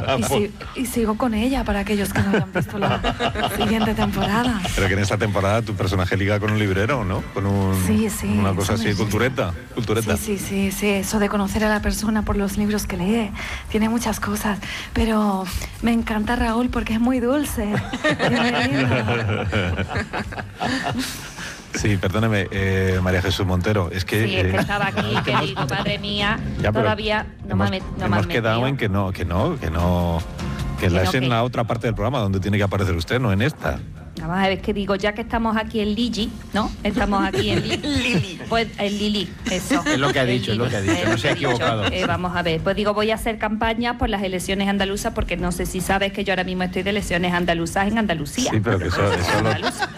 Y sigo con ella para aquellos que no hayan visto la siguiente temporada. Pero que en esta temporada tu personaje liga con un librero, ¿no? Con una cosa así, cultureta. Sí, eso de conocer a la persona por los libros que lee, tiene muchas cosas, pero me encanta Raúl porque es muy dulce. Sí, perdóneme, María Jesús Montero, es que... Sí, es que estaba aquí, que digo, madre mía, ya, todavía hemos quedado en que es en la otra parte del programa donde tiene que aparecer usted, no en esta. Vamos a ver, que digo, ya que estamos aquí en Lili, ¿no? Estamos aquí en Lili. Pues en Lili, eso. Es lo que ha dicho, no se ha equivocado. Vamos a ver, pues digo, voy a hacer campaña por las elecciones andaluzas, porque no sé si sabes que yo ahora mismo estoy de elecciones andaluzas en Andalucía. Sí, pero que eso